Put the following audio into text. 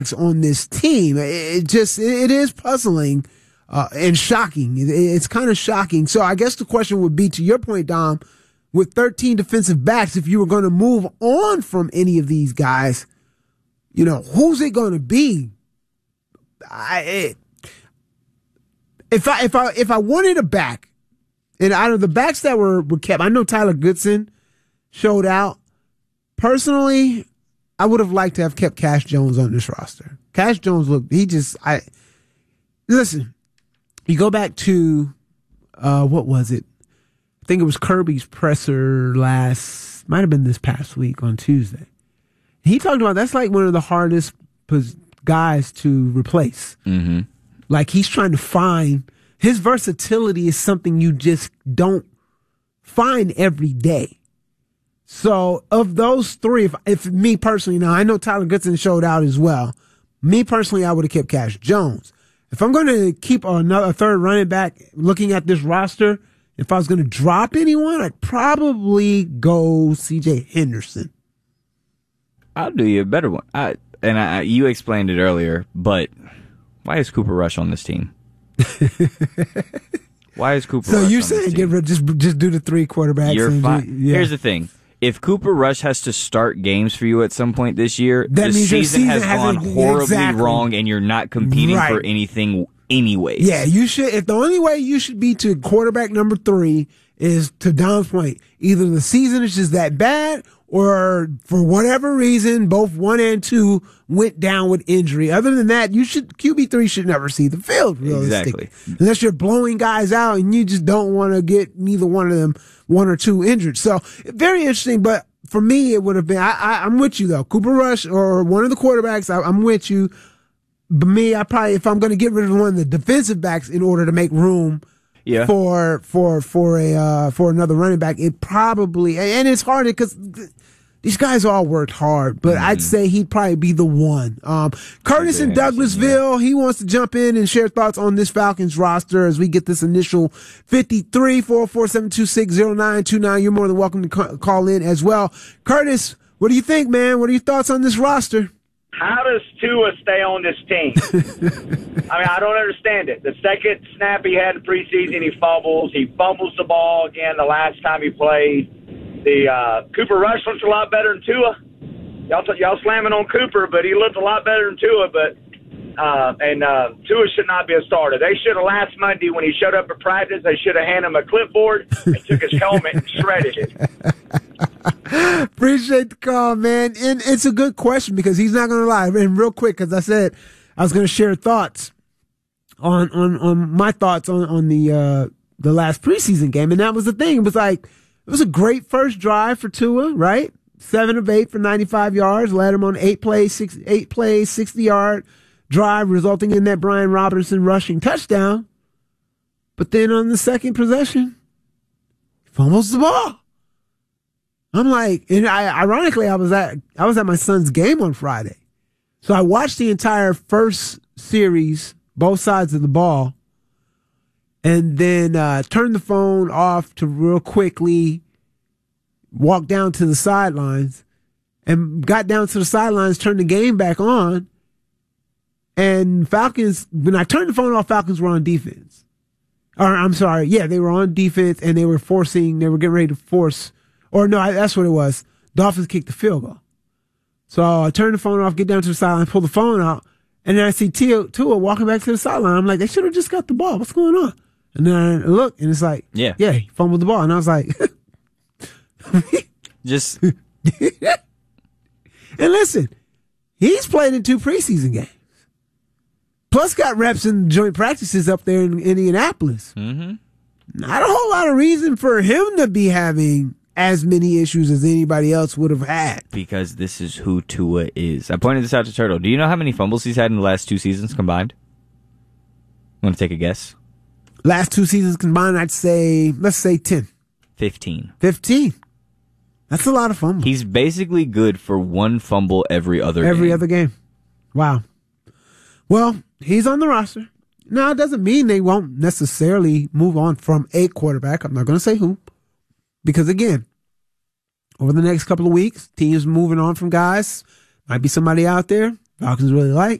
on this team. It is puzzling and shocking. It's kind of shocking. So I guess the question would be, to your point, Dom, with 13 defensive backs, if you were going to move on from any of these guys, who's it going to be? If I wanted a back, and out of the backs that were kept, I know Tyler Goodson showed out. Personally, I would have liked to have kept Cash Jones on this roster. Cash Jones listen, you go back to, what was it? I think it was Kirby's presser might have been this past week on Tuesday. He talked about that's like one of the hardest guys to replace. Mm-hmm. Like, he's trying to find, his versatility is something you just don't find every day. So of those three, if me personally, now I know Tyler Goodson showed out as well. Me personally, I would have kept Cash Jones. If I'm going to keep a third running back, looking at this roster, if I was going to drop anyone, I'd probably go C.J. Henderson. I'll do you a better one. You explained it earlier, but why is Cooper Rush on this team? Why is Cooper Rush on this team? So you're saying just do the three quarterbacks? You're fine. Yeah. Here's the thing. If Cooper Rush has to start games for you at some point this year, the season has gone horribly wrong, and you're not competing for anything anyways. Yeah, you should. If the only way you should be to quarterback number 3 is, to Don's point, either the season is just that bad, or for whatever reason, both 1 and 2 went down with injury. Other than that, QB3 should never see the field, realistically. Exactly. Unless you're blowing guys out and you just don't want to get neither one of them, 1 or 2, injured. So, very interesting, but for me, it would have been, I'm with you though. Cooper Rush or one of the quarterbacks, I'm with you. But me, if I'm going to get rid of one of the defensive backs in order to make room for another running back, it probably, and it's hard because these guys all worked hard, but I'd say he'd probably be the one. Curtis in Douglasville, he wants to jump in and share thoughts on this Falcons roster as we get this initial 53-447260929. You're more than welcome to call in as well. Curtis, what do you think, man? What are your thoughts on this roster? How does Tua stay on this team? I don't understand it. The second snap he had in preseason, he fumbles. He fumbles the ball again the last time he played. The Cooper Rush looks a lot better than Tua. Y'all slamming on Cooper, but he looked a lot better than Tua. But Tua should not be a starter. They should have last Monday when he showed up at practice. They should have handed him a clipboard and took his helmet and shredded it. Appreciate the call, man. And it's a good question because he's not going to lie. And real quick, because I said I was going to share thoughts on my thoughts on the last preseason game, and that was the thing. It was like, it was a great first drive for Tua, right? 7 of 8 for 95 yards, led him on 8 plays, 60-yard drive, resulting in that Brian Robinson rushing touchdown. But then on the second possession, he fumbles the ball. I'm like, and ironically, I was at my son's game on Friday. So I watched the entire first series, both sides of the ball, and then turned the phone off to real quickly walk down to the sidelines, and got down to the sidelines, turned the game back on, and Falcons, when I turned the phone off, Falcons were on defense. Or I'm sorry, they were on defense, and they were getting ready to force. Or no, that's what it was. Dolphins kicked the field goal. So I turned the phone off, get down to the sideline, pull the phone out, and then I see Tua walking back to the sideline. I'm like, they should have just got the ball. What's going on? And then I look, and it's like, he fumbled the ball. And I was like, just. And listen, he's played in 2 preseason games. Plus got reps in joint practices up there in Indianapolis. Mm-hmm. Not a whole lot of reason for him to be having as many issues as anybody else would have had. Because this is who Tua is. I pointed this out to Turtle. Do you know how many fumbles he's had in the last 2 seasons combined? Want to take a guess? Last 2 seasons combined, let's say 10. 15. 15. That's a lot of fumbles. He's basically good for 1 fumble every other game. Wow. Well, he's on the roster. Now, it doesn't mean they won't necessarily move on from a quarterback. I'm not going to say who. Because, again, over the next couple of weeks, teams moving on from guys. Might be somebody out there Falcons really like.